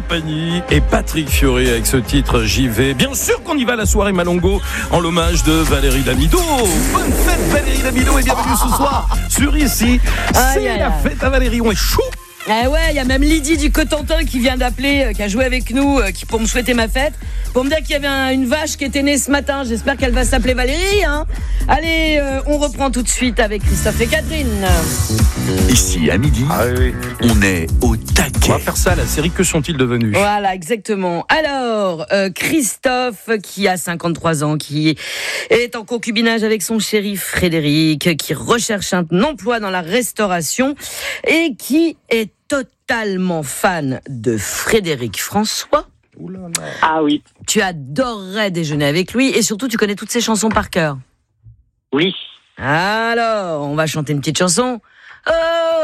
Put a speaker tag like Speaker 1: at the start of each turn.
Speaker 1: compagnie et Patrick Fiori avec ce titre J'y vais. Bien sûr qu'on y va à la soirée Malongo en l'hommage de Valérie Damido. Bonne fête Valérie Damido et bienvenue ce soir sur Ici. C'est la fête à Valérie, on est chaud.
Speaker 2: Ah ouais, il y a même Lydie du Cotentin qui vient d'appeler, qui a joué avec nous, pour me souhaiter ma fête, pour me dire qu'il y avait une vache qui était née ce matin. J'espère qu'elle va s'appeler Valérie, hein. Allez, on reprend tout de suite avec Christophe et Catherine.
Speaker 3: Ici à midi, on est au taquet.
Speaker 1: On va faire ça, la série Que sont-ils devenus ?
Speaker 2: Voilà, exactement. Alors, Christophe, qui a 53 ans, qui est en concubinage avec son chéri Frédéric, qui recherche un emploi dans la restauration et qui est totalement fan de Frédéric François.
Speaker 4: Ah oui.
Speaker 2: Tu adorerais déjeuner avec lui et surtout tu connais toutes ses chansons par cœur.
Speaker 4: Oui.
Speaker 2: Alors, on va chanter une petite chanson. Oh